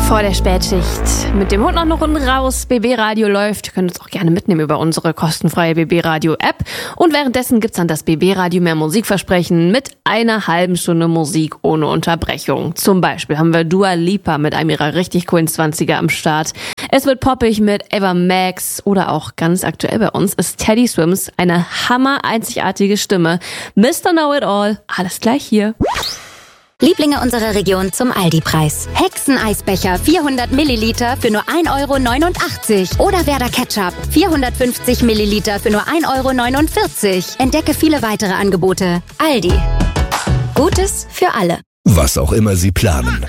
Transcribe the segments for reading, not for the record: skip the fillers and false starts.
Vor der Spätschicht. Mit dem Hund noch eine Runde raus. BB Radio läuft. Ihr könnt uns auch gerne mitnehmen über unsere kostenfreie BB Radio App. Und währenddessen gibt's dann das BB Radio mehr Musikversprechen mit einer halben Stunde Musik ohne Unterbrechung. Zum Beispiel haben wir Dua Lipa mit einem ihrer richtig coolen 20er am Start. Es wird poppig mit Ava Max oder auch ganz aktuell bei uns ist Teddy Swims eine hammer-einzigartige Stimme. Mr. Know-It-All. Alles gleich hier. Lieblinge unserer Region zum Aldi-Preis. Hexeneisbecher 400 Milliliter für nur 1,89 € oder Werder Ketchup 450 Milliliter für nur 1,49 €. Entdecke viele weitere Angebote. Aldi. Gutes für alle. Was auch immer Sie planen.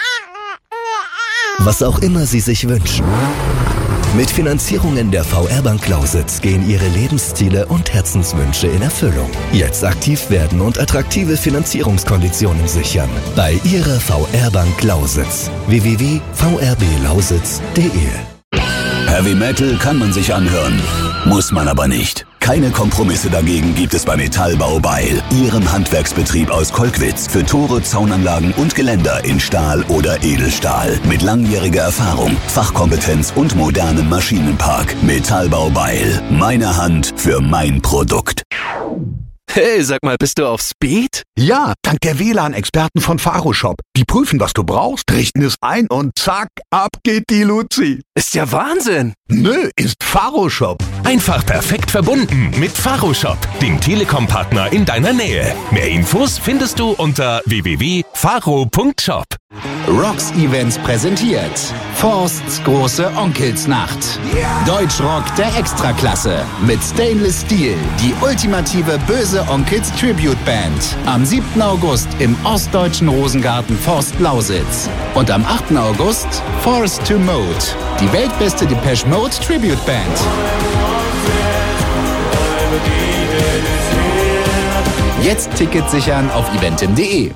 Was auch immer Sie sich wünschen. Mit Finanzierungen der VR Bank Lausitz gehen Ihre Lebensziele und Herzenswünsche in Erfüllung. Jetzt aktiv werden und attraktive Finanzierungskonditionen sichern. Bei Ihrer VR Bank Lausitz. www.vrblausitz.de. Heavy Metal kann man sich anhören, muss man aber nicht. Keine Kompromisse dagegen gibt es bei Metallbau Beil, Ihrem Handwerksbetrieb aus Kolkwitz für Tore, Zaunanlagen und Geländer in Stahl oder Edelstahl. Mit langjähriger Erfahrung, Fachkompetenz und modernem Maschinenpark. Metallbau Beil. Meine Hand für mein Produkt. Hey, sag mal, bist du auf Speed? Ja, dank der WLAN-Experten von Faroshop. Die prüfen, was du brauchst, richten es ein und zack, ab geht die Luzi. Ist ja Wahnsinn. Nö, ist Faroshop. Einfach perfekt verbunden mit Faroshop, dem Telekom-Partner in deiner Nähe. Mehr Infos findest du unter www.faro.shop. Rocks Events präsentiert Forsts große Onkelsnacht. Deutschrock der Extraklasse mit Stainless Steel, die ultimative böse Onkels Tribute Band. Am 7. August im ostdeutschen Rosengarten Forst Lausitz. Und am 8. August Forced to Mode, die weltbeste Depeche Mode Tribute Band. Jetzt Tickets sichern auf eventim.de.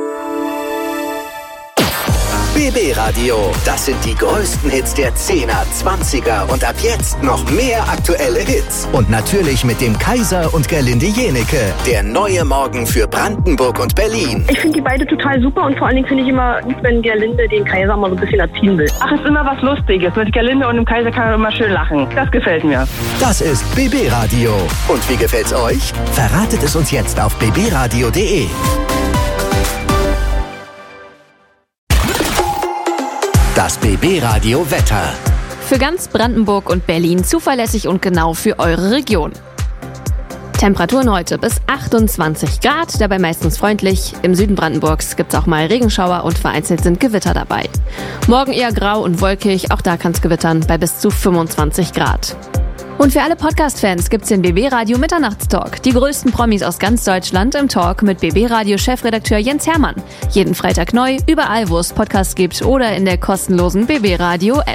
BB Radio, das sind die größten Hits der 10er, 20er und ab jetzt noch mehr aktuelle Hits. Und natürlich mit dem Kaiser und Gerlinde Jenecke, der neue Morgen für Brandenburg und Berlin. Ich finde die beide total super und vor allen Dingen finde ich immer gut, wenn Gerlinde den Kaiser mal so ein bisschen erziehen will. Ach, ist immer was Lustiges. Mit Gerlinde und dem Kaiser kann man immer schön lachen. Das gefällt mir. Das ist BB Radio. Und wie gefällt's euch? Verratet es uns jetzt auf bbradio.de. Das BB Radio Wetter. Für ganz Brandenburg und Berlin zuverlässig und genau für eure Region. Temperaturen heute bis 28 Grad, dabei meistens freundlich. Im Süden Brandenburgs gibt es auch mal Regenschauer und vereinzelt sind Gewitter dabei. Morgen eher grau und wolkig, auch da kann es gewittern bei bis zu 25 Grad. Und für alle Podcast-Fans gibt's den BB Radio Mitternachtstalk. Die größten Promis aus ganz Deutschland im Talk mit BB Radio Chefredakteur Jens Hermann. Jeden Freitag neu, überall wo es Podcasts gibt oder in der kostenlosen BB Radio App.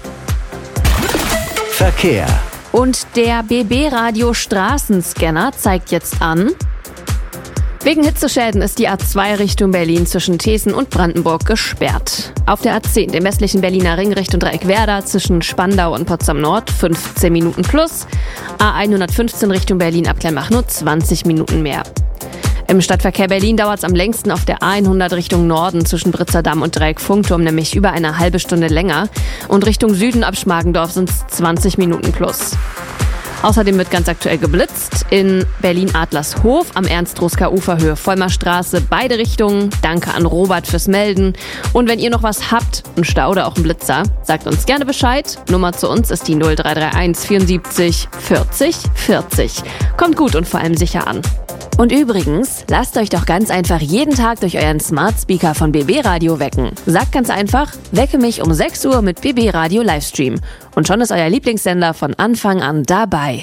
Verkehr. Und der BB Radio Straßenscanner zeigt jetzt an: Wegen Hitzeschäden ist die A2 Richtung Berlin zwischen Thesen und Brandenburg gesperrt. Auf der A10, dem westlichen Berliner Ring Richtung Dreieckwerder zwischen Spandau und Potsdam Nord 15 Minuten plus. A115 Richtung Berlin ab Kleinbach nur 20 Minuten mehr. Im Stadtverkehr Berlin dauert es am längsten auf der A100 Richtung Norden zwischen Britzerdamm und Dreieck-Funkturm, nämlich über eine halbe Stunde länger. Und Richtung Süden ab Schmargendorf sind es 20 Minuten plus. Außerdem wird ganz aktuell geblitzt in Berlin-Adlershof am Ernst-Ruska-Uferhöhe, Vollmer Straße, beide Richtungen. Danke an Robert fürs Melden. Und wenn ihr noch was habt, einen Stau oder auch einen Blitzer, sagt uns gerne Bescheid. Nummer zu uns ist die 0331 74 40 40. Kommt gut und vor allem sicher an. Und übrigens, lasst euch doch ganz einfach jeden Tag durch euren Smart Speaker von BB Radio wecken. Sagt ganz einfach, wecke mich um 6 Uhr mit BB Radio Livestream. Und schon ist euer Lieblingssender von Anfang an dabei.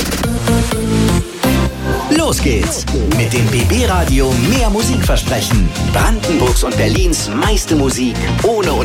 Los geht's mit dem BB Radio mehr Musikversprechen. Brandenburgs und Berlins meiste Musik ohne